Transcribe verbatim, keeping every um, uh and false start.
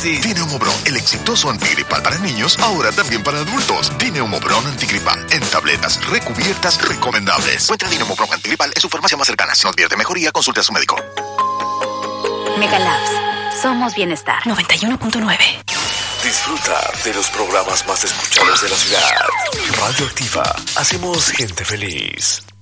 sí. Dineumobron, el exitoso antigripal para niños, ahora también para adultos. Dineumobron antigripal, en tabletas recubiertas recomendables. Encuentra Dineumobron antigripal en su farmacia más cercana. Si no advierte mejoría, consulte a su médico. Megalabs. Somos bienestar. noventa y uno punto nueve. Disfruta de los programas más escuchados de la ciudad. Radio Activa. Hacemos gente feliz.